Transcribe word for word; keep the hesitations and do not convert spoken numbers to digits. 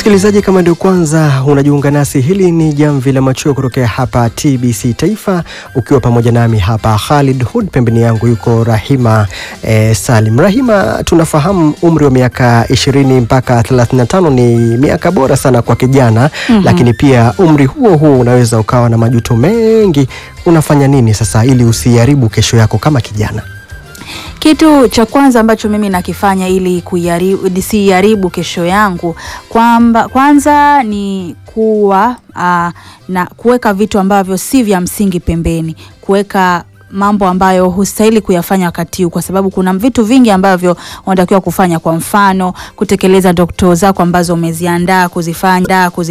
Msikilizaji, kama ndio kwanza unajiunga nasi, hili ni Jamvi la Machweo kutokea hapa T B C Taifa, ukiwa pamoja nami hapa Khalid Hood, pembeni yangu yuko Rahima eh, Salim. Rahima, tunafahamu umri wa miaka ishirini mpaka thelathini na tano ni miaka bora sana kwa kijana, mm-hmm. lakini pia umri huo huo unaweza ukawa na majuto mengi. Unafanya nini sasa ili usiharibu kesho yako kama kijana? Kitu cha kwanza ambacho mimi nakifanya ili kuiharibu siharibu kesho yangu, kwamba kwanza ni kuwa uh, na kuweka vitu ambavyo si vya msingi pembeni, kuweka mambo ambayo hustahili kuyafanya wakati huu, kwa sababu kuna vitu vingi ambavyo unatakiwa kufanya. Kwa mfano, kutekeleza ndoto zako ambazo umeziandaa kuzifanya kuzi